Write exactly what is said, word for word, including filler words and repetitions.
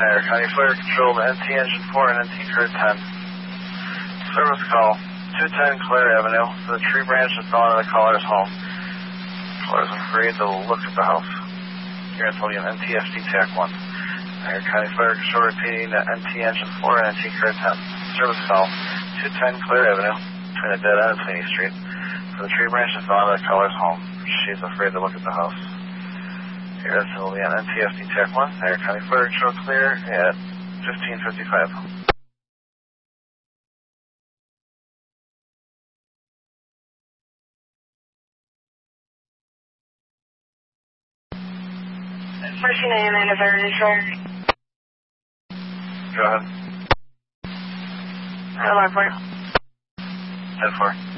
Niagara County Fire Control to N T Engine four and N T Card ten. Service call, two ten Clare Avenue. The tree branch has fallen in the caller's home. Caller is afraid to look at the house. Here until the N T F D TAC one. Niagara County Fire Control repeating to N T Engine four and N T Card ten. Service call, two ten Clare Avenue, between a dead end and Sweeney Street. The tree branch has fallen in the caller's home. She's afraid to look at the house. Here until the N T F D TAC one. Niagara County Fire Control clear at fifteen fifty-five. fourteen ninety-nine to Fire Control. Go ahead. Hello, Fire. ten four.